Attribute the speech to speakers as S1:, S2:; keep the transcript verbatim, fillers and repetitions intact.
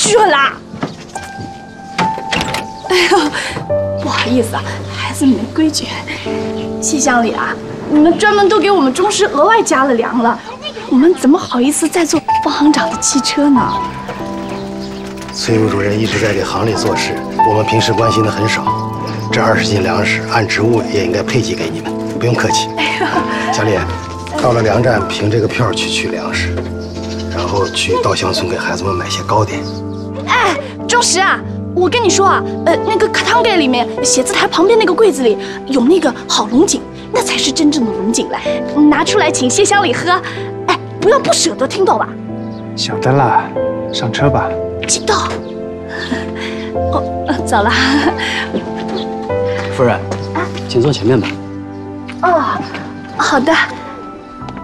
S1: 去啦！哎呦，不好意思啊，孩子没规矩。谢乡里啊，你们专门都给我们中师额外加了粮了，我们怎么好意思再坐方行长的汽车呢？
S2: 崔副主任一直在给行里做事，我们平时关心的很少。这二十斤粮食按职务也应该配给给你们，不用客气。小李，到了粮站凭这个票去取粮食，然后去稻香村给孩子们买些糕点。
S1: 哎，中石啊，我跟你说啊，呃，那个卡汤盖里面写字台旁边那个柜子里有那个好龙井，那才是真正的龙井来，拿出来请谢乡里喝。哎，不要不舍得，听到吧？
S3: 晓得了，上车吧。
S1: 知道。哦，走了。
S4: 夫人，请坐前面吧。
S1: 哦，好的。